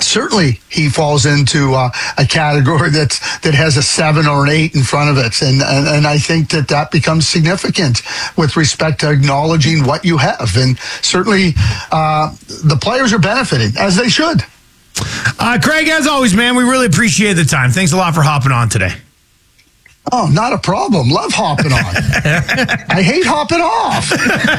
certainly he falls into a category that has a 7 or an 8 in front of it. And I think that becomes significant with respect to acknowledging what you have. And certainly the players are benefiting, as they should. Craig, as always, man, we really appreciate the time. Thanks a lot for hopping on today. Oh, not a problem. Love hopping on. I hate hopping off.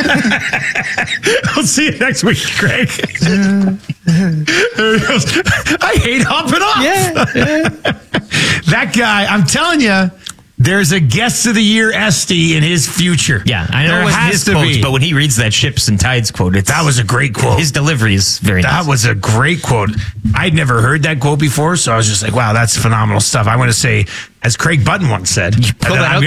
I'll see you next week, Craig. There he goes. I hate hopping off. Yeah. That guy, I'm telling you, there's a guest of the year Esty in his future. Yeah, I know it was his quote, but when he reads that Ships and Tides quote, that was a great quote. His delivery is very nice. That was a great quote. I'd never heard that quote before, so I was just like, wow, that's phenomenal stuff. I want to say, as Craig Button once said, I'm going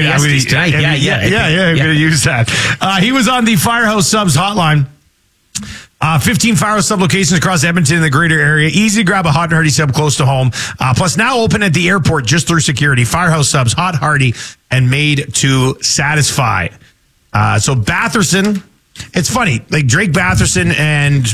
to use that. He was on the Firehouse Subs hotline. 15 Firehouse Sub locations across Edmonton and the greater area. Easy to grab a hot and hearty sub close to home. Plus now open at the airport just through security. Firehouse Subs, hot, hearty, and made to satisfy. So Batherson, it's funny, like Drake Batherson and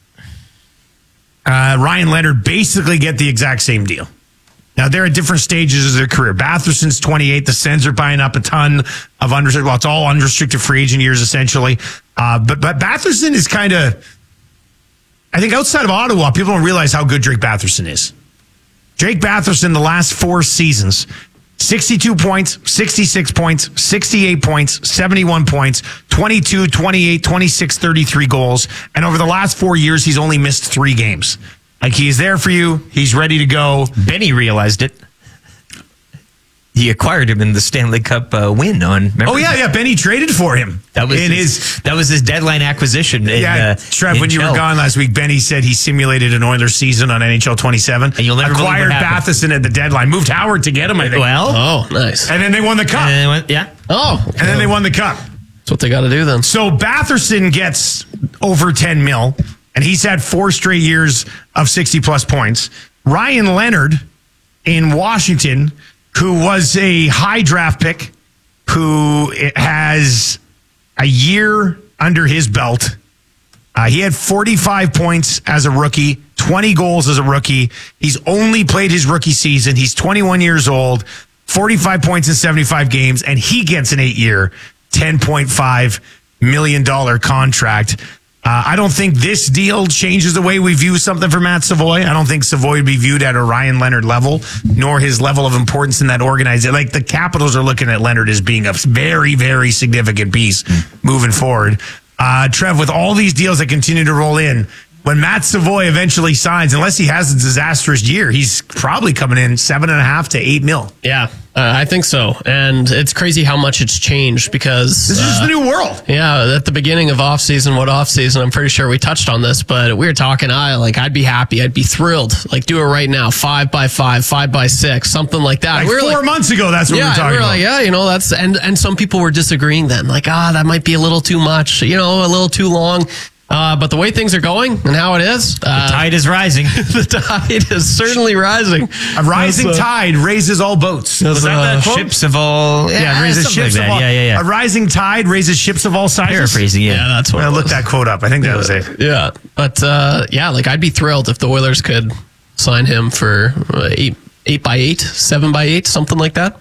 Ryan Leonard basically get the exact same deal. Now, they're at different stages of their career. Batherson's 28. The Sens are buying up a ton of unrestricted. Well, it's all unrestricted free agent years, essentially. But Batherson is kind of, I think outside of Ottawa, people don't realize how good Drake Batherson is. Drake Batherson, the last 4 seasons, 62 points, 66 points, 68 points, 71 points, 22, 28, 26, 33 goals. And over the last 4 years, he's only missed 3 games. Like, he's there for you. He's ready to go. Benny realized it. He acquired him in the Stanley Cup win on. Oh yeah, Benny traded for him. That was his deadline acquisition. Trev, when you were gone last week, Benny said he simulated an Oilers season on NHL 27. And you'll never acquired Batherson at the deadline. Moved Howard to get him, I think. Well, nice. And then they won the cup. And then they won the cup. That's what they got to do then. So Batherson gets over 10 mil. And he's had 4 straight years of 60-plus points. Ryan Leonard in Washington, who was a high draft pick, who has a year under his belt. He had 45 points as a rookie, 20 goals as a rookie. He's only played his rookie season. He's 21 years old, 45 points in 75 games, and he gets an 8-year, $10.5 million contract. I don't think this deal changes the way we view something for Matt Savoy. I don't think Savoy would be viewed at a Ryan Leonard level, nor his level of importance in that organization. Like, the Capitals are looking at Leonard as being a very, very significant piece moving forward. Trev, with all these deals that continue to roll in, when Matt Savoy eventually signs, unless he has a disastrous year, he's probably coming in 7.5 to 8 mil. Yeah, I think so. And it's crazy how much it's changed because this is just the new world. Yeah, at the beginning of offseason, I'm pretty sure we touched on this, but we were talking, I'd be happy, I'd be thrilled. Like, do it right now, 5x5, 5x6, something like that. Like 4 months ago, that's what we were talking about. Like, that's, and some people were disagreeing then, like, that might be a little too much, a little too long. But the way things are going and how it is, the tide is rising. The tide is certainly rising. A rising tide raises all boats. Was that quote? Ships of all, raises ships like of all. Yeah. A rising tide raises ships of all sizes. Paraphrasing, yeah, that's what. I looked that quote up. I think that was it. Yeah, but I'd be thrilled if the Oilers could sign him for 8x8, 7x8, something like that.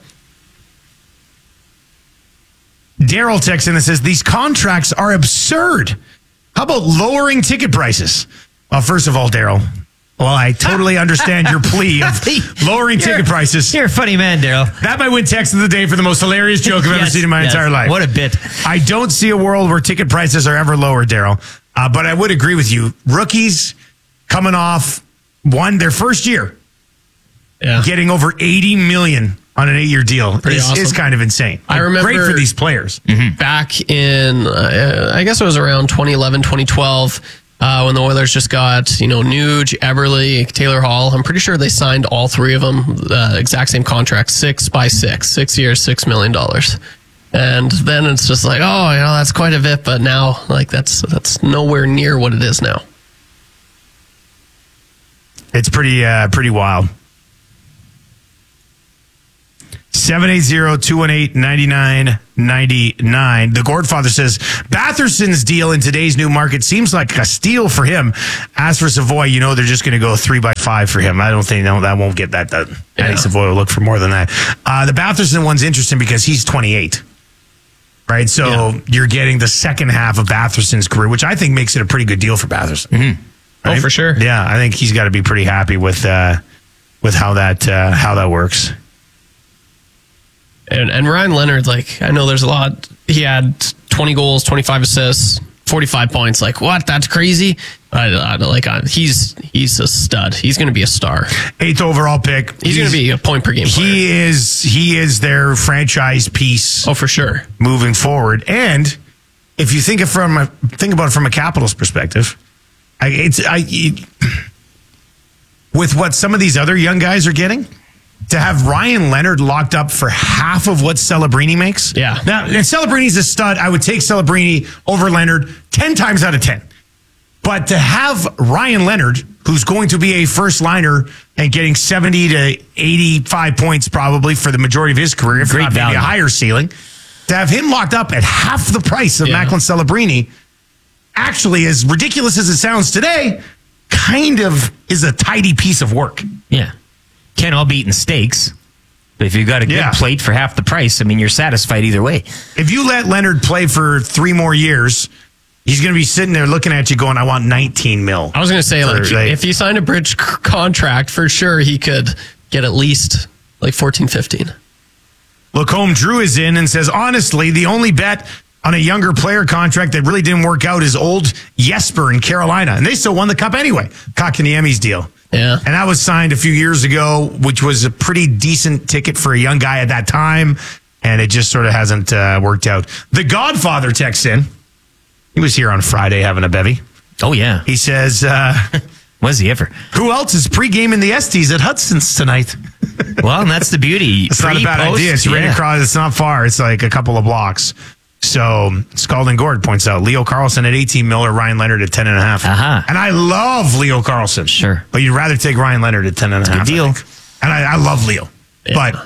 Daryl texts in and says these contracts are absurd. How about lowering ticket prices? Well, first of all, Daryl, I totally understand your plea of lowering ticket prices. You're a funny man, Daryl. That might win text of the day for the most hilarious joke I've ever seen in my entire life. What a bit. I don't see a world where ticket prices are ever lower, Daryl. But I would agree with you. Rookies coming off their first year, getting over $80 million on an 8-year deal is kind of insane. I remember great for these players. Back in, I guess it was around 2011, 2012, when the Oilers just got, Nuge, Eberle, Taylor Hall. I'm pretty sure they signed all 3 of them, exact same contract, 6x6, 6 years, $6 million. And then it's just like, that's quite a bit. But now, that's nowhere near what it is now. It's pretty wild. 780-218-9999. The Gordfather says, Batherson's deal in today's new market seems like a steal for him. As for Savoy, they're just going to go 3x5 for him. I don't think that won't get that done. I think Savoy will look for more than that. The Batherson one's interesting because he's 28. Right? So you're getting the second half of Batherson's career, which I think makes it a pretty good deal for Batherson. Mm-hmm. Right? Oh, for sure. Yeah, I think he's got to be pretty happy with how that works. And Ryan Leonard, I know there's a lot. He had 20 goals, 25 assists, 45 points. What? That's crazy. He's a stud. He's going to be a star. 8th overall pick. He's going to be a point per game player. He is their franchise piece. Oh, for sure. Moving forward. And if you think about it from a Capitals perspective, with what some of these other young guys are getting, to have Ryan Leonard locked up for half of what Celebrini makes. Yeah. Now, if Celebrini's a stud, I would take Celebrini over Leonard 10 times out of 10. But to have Ryan Leonard, who's going to be a first liner and getting 70 to 85 points probably for the majority of his career, if Great not maybe value. a higher ceiling, to have him locked up at half the price of Macklin Celebrini, actually, as ridiculous as it sounds today, kind of is a tidy piece of work. Yeah. Can't all be eating steaks. But if you've got a good plate for half the price, you're satisfied either way. If you let Leonard play for 3 more years, he's going to be sitting there looking at you going, I want 19 mil. I was going to say, if he signed a bridge contract, for sure he could get at least 14, 15. Lacombe Drew is in and says, honestly, the only bet on a younger player contract that really didn't work out is old Jesper in Carolina. And they still won the cup anyway. Kotkaniemi's deal. Yeah. And that was signed a few years ago, which was a pretty decent ticket for a young guy at that time. And it just sort of hasn't worked out. The Godfather texts in. He was here on Friday having a bevy. Oh, yeah. He says, Was he ever? who else is pre-gaming the Estes at Hudson's tonight? Well, and that's the beauty. It's not a bad idea. It's right across. It's not far. It's like a couple of blocks. So Scalding Gord points out Leo Carlson at 18 mil or Ryan Leonard at 10.5. And I love Leo Carlson. Sure. But you'd rather take Ryan Leonard at 10.5. Good deal. And I love Leo. Yeah. But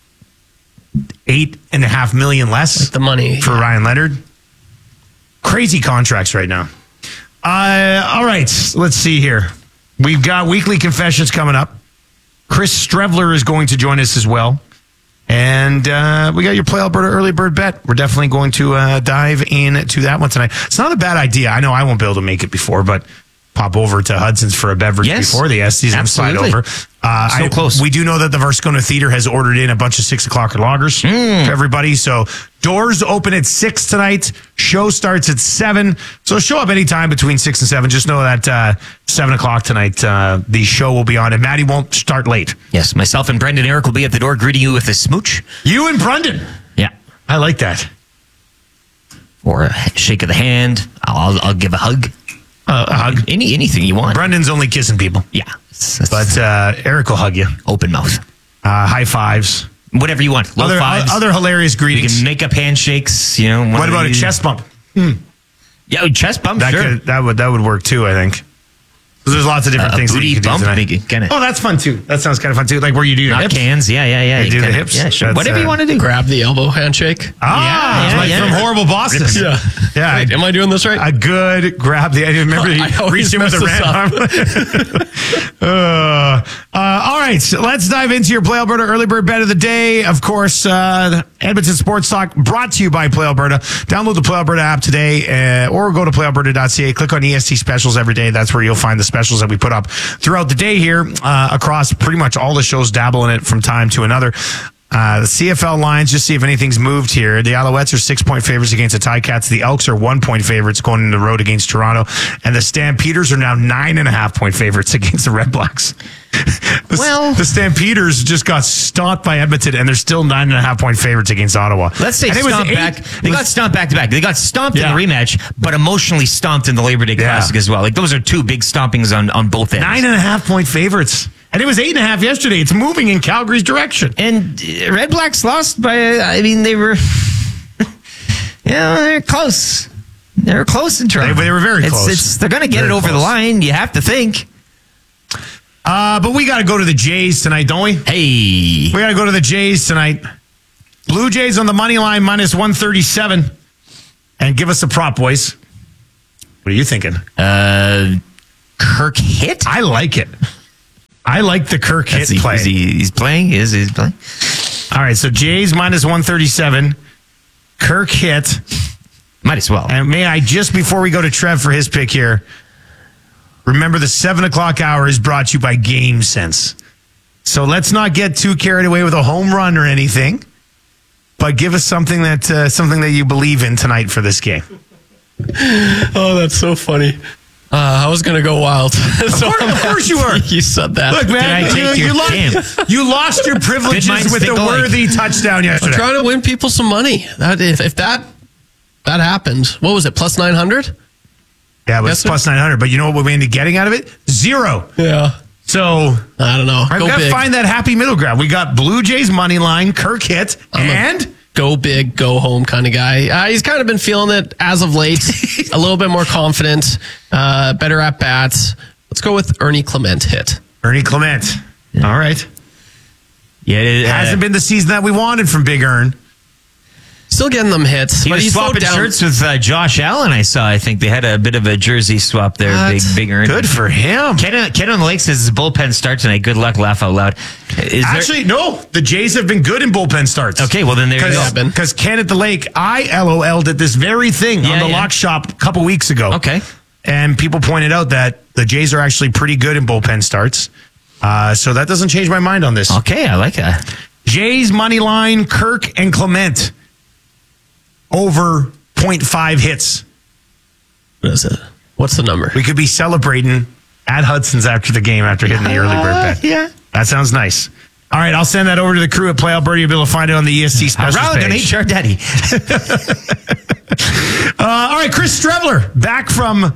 $8.5 million less The money. for Ryan Leonard. Crazy contracts right now. All right. Let's see here. We've got weekly confessions coming up. Chris Strevler is going to join us as well. And we got your Play Alberta early bird bet. We're definitely going to dive into that one tonight. It's not a bad idea. I know I won't be able to make it before, but pop over to Hudson's for a beverage before the Estes and slide over. So close. We do know that the Varscona Theater has ordered in a bunch of 6 o'clock lagers for everybody. So doors open at 6 tonight. Show starts at 7. So show up anytime between 6 and 7. Just know that 7 o'clock tonight, the show will be on. And Maddie won't start late. Yes, myself and Brendan Eric will be at the door greeting you with a smooch. You and Brendan. Yeah. I like that. Or a shake of the hand. I'll give a hug. A hug. Anything you want. Brendan's only kissing people. Yeah. But Eric will hug you. Open mouth. High fives. Whatever you want. Low fives. Other hilarious You greetings. can make up handshakes. What about a chest bump? Yeah, chest bump. Sure. That would work too, I think. So there's lots of different things that booty you can bump. do tonight. Kinda, Oh, that's fun too. That sounds kind of fun too. Like where you do your knock hips. hands. Yeah. You do the kinda- hips. Yeah, sure. That's, Whatever you want to do. Grab the elbow handshake. Like yeah. from Horrible Bosses. Yeah. Yeah. Wait, am I doing this right? A good grab. I remember he I always reached in with a mess red arm. All right, so let's dive into your Play Alberta early bird bet of the day. Of course, Edmonton Sports Talk brought to you by Play Alberta. Download the Play Alberta app today or go to playalberta.ca. Click on EST specials every day. That's where you'll find the specials that we put up throughout the day here across pretty much all the shows, dabble in it from time to another. The CFL lines, just see if anything's moved here. The Alouettes are 6-point favorites against the Ticats. The Elks are 1-point favorites going in the road against Toronto. And the Stampeders are now 9.5-point favorites against the Red Blacks. The Stampeders just got stomped by Edmonton, and they're still 9.5-point favorites against Ottawa. Let's say and stomped back. They got stomped back to back. They got stomped in the rematch, but emotionally stomped in the Labor Day Classic as well. Like those are two big stompings on both ends. 9.5-point favorites. And it was 8.5 yesterday. It's moving in Calgary's direction. And Red Blacks lost by, they were, they're close. They were close in Toronto. They were very close. They're going to get it over the line. You have to think. But we got to go to the Jays tonight, don't we? Hey. We got to go to the Jays tonight. Blue Jays on the money line minus 137. And give us a prop, boys. What are you thinking? Kirk hit? I like it. I like the Kirk hit play. He's playing? Is he playing? All right, so Jays minus 137. Kirk hit. Might as well. And may I, just before we go to Trev for his pick here, remember the 7 o'clock hour is brought to you by Game Sense. So let's not get too carried away with a home run or anything, but give us something that you believe in tonight for this game. Oh, that's so funny. I was going to go wild. Of course you were. You said that. Look, man, you lost your privileges with the worthy touchdown yesterday. I'm trying to win people some money. If that happened, what was it, plus 900? Yeah, it was plus 900. But you know what we ended up getting out of it? 0. Yeah. So I don't know. I've got to find that happy middle ground. We got Blue Jays money line, Kirk hit, and go big, go home kind of guy. He's kind of been feeling it as of late. A little bit more confident, better at bats. Let's go with Ernie Clement hit. Ernie Clement. Yeah. All right. Yeah, it hasn't been the season that we wanted from Big Ern. Still getting them hits. He was swapping shirts with Josh Allen, I saw. I think they had a bit of a jersey swap there. Big Ern. Good for him. Ken on the Lake says his bullpen start tonight. Good luck, laugh out loud. No. The Jays have been good in bullpen starts. Okay, well then there you go. Because Ken at the Lake, I LOL'd at this very thing on the Lock Shop a couple weeks ago. Okay. And people pointed out that the Jays are actually pretty good in bullpen starts. So that doesn't change my mind on this. Okay, I like that. Jays money line, Kirk and Clement. Over 0.5 hits. What is it? What's the number? We could be celebrating at Hudson's after the game after hitting the early bird bet. Yeah. That sounds nice. All right, I'll send that over to the crew at Play Alberta. You'll be able to find it on the EST special page. HR Daddy. All right, Chris Streveler, back from...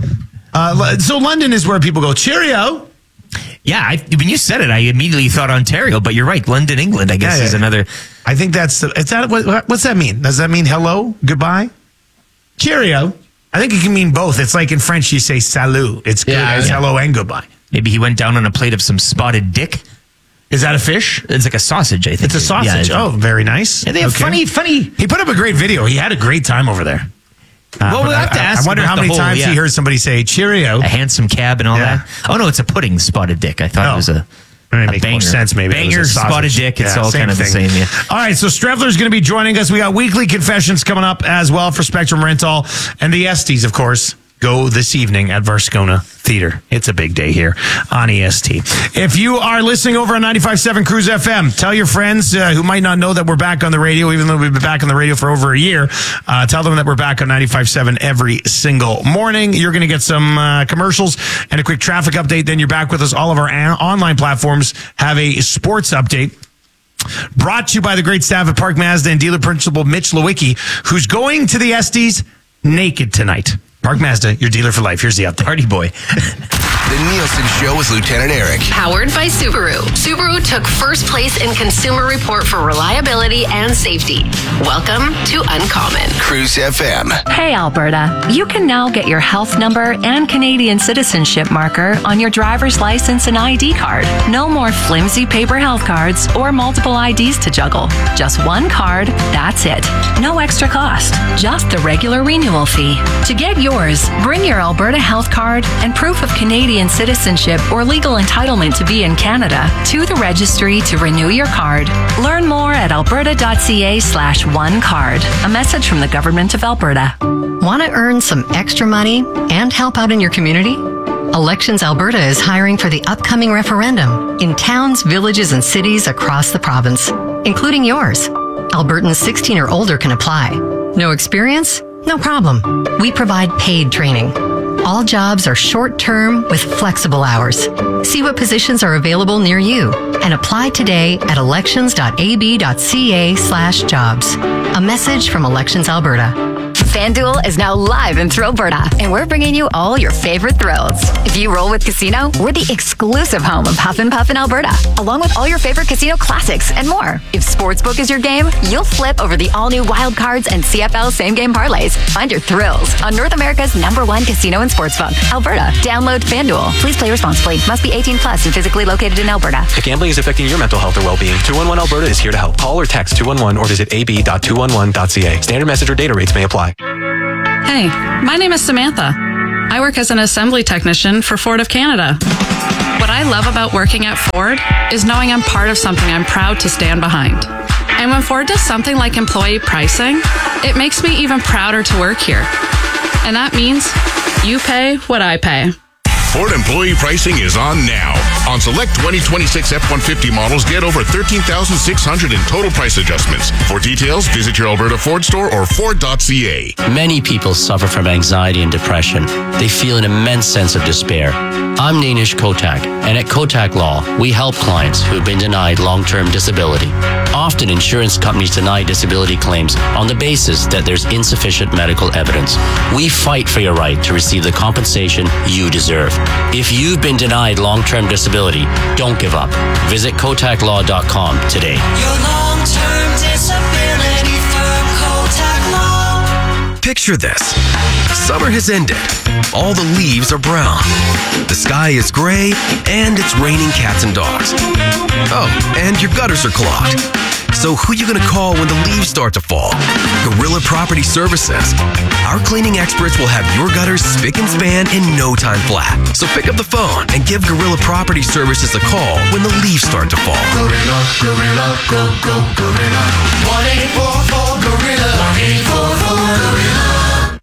so London is where people go, cheerio. Yeah, when you said it, I immediately thought Ontario, but you're right. London, England, I guess, is another... I think what's that mean? Does that mean hello, goodbye? Cheerio. I think it can mean both. It's like in French, you say salut. It's good as hello and goodbye. Maybe he went down on a plate of some spotted dick. Is that a fish? It's like a sausage, I think. It's a sausage. Yeah, very nice. Yeah, they have funny. He put up a great video. He had a great time over there. Well, we'll have to ask. I wonder how many times he heard somebody say cheerio. A handsome cab and all that. Oh, no, it's a pudding spotted dick. I thought it was a banger. More sense, maybe. Banger, spotted dick. It's all kind of the same. Yeah. All right, so Streveler's going to be joining us. We got weekly confessions coming up as well for Spectrum Rental. And the Estes, of course, go this evening at Varscona Theater. It's a big day here on EST. If you are listening over on 95.7 Cruise FM, tell your friends who might not know that we're back on the radio, even though we've been back on the radio for over a year. Tell them that we're back on 95.7 every single morning. You're going to get some commercials and a quick traffic update. Then you're back with us. All of our online platforms have a sports update. Brought to you by the great staff at Park Mazda and dealer principal Mitch Lewicki, who's going to the Estes naked tonight. Park Mazda, your dealer for life. Here's the update. Party boy. The Nielsen Show with Lieutenant Eric. Powered by Subaru. Subaru took first place in Consumer Report for reliability and safety. Welcome to Uncommon. Cruise FM. Hey, Alberta. You can now get your health number and Canadian citizenship marker on your driver's license and ID card. No more flimsy paper health cards or multiple IDs to juggle. Just one card, that's it. No extra cost, just the regular renewal fee. To get yours, bring your Alberta health card and proof of Canadian citizenship or legal entitlement to be in Canada to the registry to renew your card. Learn more at alberta.ca/onecard. A message from the Government of Alberta. Want to earn some extra money and help out in your community? Elections Alberta is hiring for the upcoming referendum in towns, villages, and cities across the province, including yours. Albertans 16 or older can apply. No experience? No problem. We provide paid training. All jobs are short-term with flexible hours. See what positions are available near you and apply today at elections.ab.ca/jobs. A message from Elections Alberta. FanDuel is now live in Thrillberta, and we're bringing you all your favorite thrills. If you roll with Casino, we're the exclusive home of Huff and Puff in Alberta, along with all your favorite casino classics and more. If Sportsbook is your game, you'll flip over the all-new Wild Cards and CFL same-game parlays. Find your thrills on North America's #1 casino and sportsbook, Alberta. Download FanDuel. Please play responsibly. Must be 18 plus and physically located in Alberta. If gambling is affecting your mental health or well-being, 211 Alberta is here to help. Call or text 211 or visit ab.211.ca. Standard message or data rates may apply. Hey, my name is Samantha. I work as an assembly technician for Ford of Canada. What I love about working at Ford is knowing I'm part of something I'm proud to stand behind. And when Ford does something like employee pricing, it makes me even prouder to work here. And that means you pay what I pay. Ford employee pricing is on now. On select 2026 F-150 models, get over $13,600 in total price adjustments. For details, visit your Alberta Ford store or Ford.ca. Many people suffer from anxiety and depression. They feel an immense sense of despair. I'm Nainish Kotak, and at Kotak Law, we help clients who have been denied long-term disability. Often, insurance companies deny disability claims on the basis that there's insufficient medical evidence. We fight for your right to receive the compensation you deserve. If you've been denied long-term disability, don't give up. Visit KotakLaw.com today. Your long-term disability firm, Kotak Law. Picture this. Summer has ended. All the leaves are brown. The sky is gray, and it's raining cats and dogs. Oh, and your gutters are clogged. So who you gonna call when the leaves start to fall? Gorilla Property Services. Our cleaning experts will have your gutters spick and span in no time flat. So pick up the phone and give Gorilla Property Services a call when the leaves start to fall. Gorilla, Gorilla, go, go, Gorilla. 1-844-GORILLA. 1-844-GORILLA.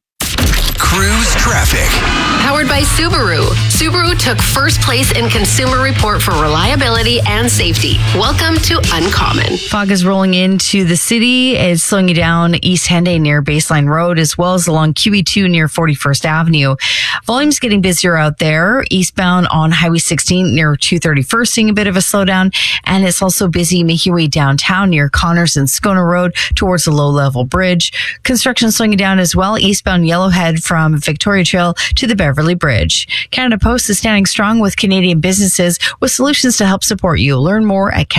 Cruise traffic. Powered by Subaru. Subaru took first place in Consumer Report for reliability and safety. Welcome to Uncommon. Fog is rolling into the city. It's slowing you down East Henday near Baseline Road, as well as along QE2 near 41st Avenue. Volume's getting busier out there. Eastbound on Highway 16 near 231st, seeing a bit of a slowdown. And it's also busy making your way downtown near Connors and Scona Road towards the low-level bridge. Construction slowing you down as well. Eastbound Yellowhead from Victoria Trail to the Beverly Bridge. Canada Post is standing strong with Canadian businesses with solutions to help support you. Learn more at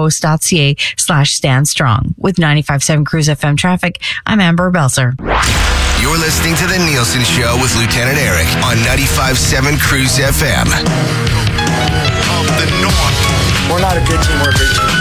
canadapost.ca/standstrong. With 95.7 Cruise FM traffic, I'm Amber Belzer. You're listening to The Nielsen Show with Lieutenant Eric on 95.7 Cruise FM. Of the North. We're not a good team, we're a great team.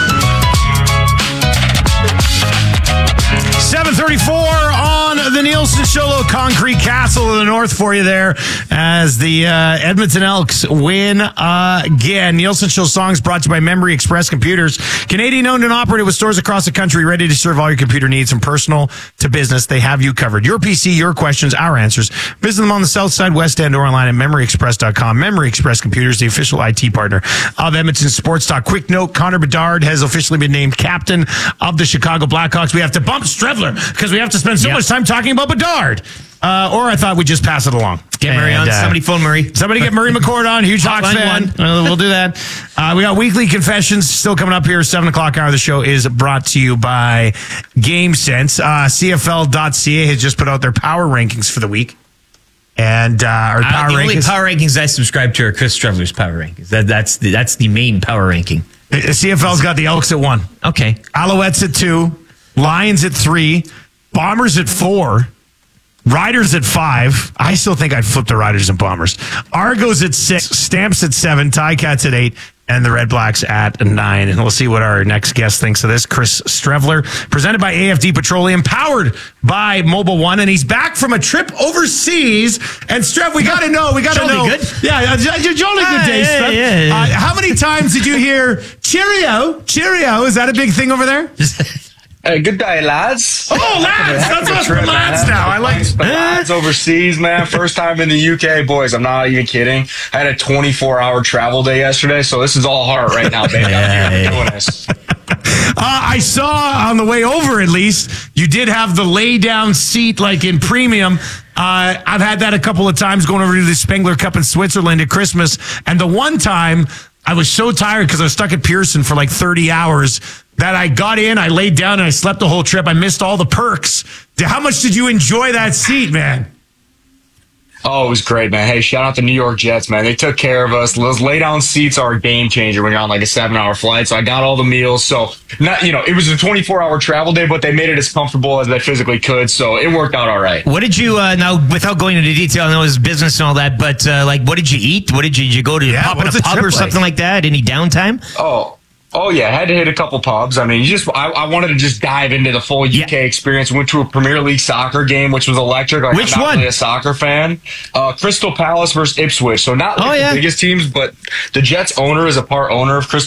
7:34 on the Nielsen Show. Little Concrete Castle of the North for you there as the Edmonton Elks win again. Nielsen Show songs brought to you by Memory Express Computers. Canadian owned and operated with stores across the country, ready to serve all your computer needs from personal to business. They have you covered. Your PC, your questions, our answers. Visit them on the South Side, West End, or online at memoryexpress.com. Memory Express Computers, the official IT partner of Edmonton Sports Talk. Quick note, Connor Bedard has officially been named captain of the Chicago Blackhawks. We have to bump Strevler because we have to spend so much time talking about Bedard. Or I thought we'd just pass it along. Get Murray on. Somebody phone Murray. Somebody get Murray McCord on. Huge Hawks fan. We'll do that. We got weekly confessions still coming up here. 7 o'clock hour of the show is brought to you by GameSense. CFL.ca has just put out their power rankings for the week. And our power the rankings. only power rankings I subscribe to are Chris Strevler's power rankings. That's the main power ranking. CFL's got the Elks at 1. Okay. Alouettes at 2. Lions at 3. Bombers at 4. Riders at 5. I still think I'd flip the Riders and Bombers. Argos at 6. Stamps at 7. Ticats at 8. And the Red Blacks at 9. And we'll see what our next guest thinks of this. Chris Strevler, presented by AFD Petroleum, powered by Mobile One. And he's back from a trip overseas. And Strev, we got to know. Good? Yeah, jolly good day, Strev. Yeah. How many times did you hear cheerio? Cheerio. Is that a big thing over there? Hey, good day, lads. Oh, lads! That's us for lads now. I like lads overseas, man. First time in the UK, boys. I'm not even kidding. I had a 24-hour travel day yesterday, so this is all heart right now, baby. I'm here doing this. I saw on the way over, at least, you did have the lay-down seat like in premium. I've had that a couple of times going over to the Spengler Cup in Switzerland at Christmas. And the one time I was so tired because I was stuck at Pearson for like 30 hours that I got in, I laid down, and I slept the whole trip. I missed all the perks How much did you enjoy that seat, man? Oh, it was great, man. Hey, shout out the New York Jets, man. They took care of us. Those lay-down seats are a game changer when you're on like a 7-hour flight. So I got all the meals. So, it was a 24-hour travel day, but they made it as comfortable as they physically could. So it worked out all right. What did you, now, without going into detail, I know it was business and all that, but what did you eat? Did you go to pop in a pub or something like that? Any downtime? Oh yeah, I had to hit a couple pubs. I mean, I wanted to just dive into the full UK experience. Went to a Premier League soccer game, which was electric. Like, Which I'm not one? really a soccer fan. Crystal Palace versus Ipswich. So not the biggest teams, but the Jets owner is a part owner of Crystal